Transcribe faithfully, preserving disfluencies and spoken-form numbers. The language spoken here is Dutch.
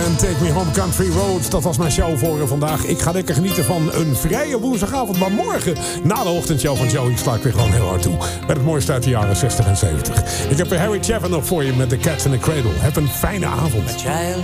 en Take Me Home Country Roads. Dat was mijn show voor vandaag. Ik ga lekker genieten van een vrije woensdagavond. Maar morgen, na de ochtendshow van Joey, sla ik weer gewoon heel hard toe. Met het mooiste uit de jaren zestig en zeventig. Ik heb weer Harry Chapin nog voor je met The Cats in the Cradle. Heb een fijne avond.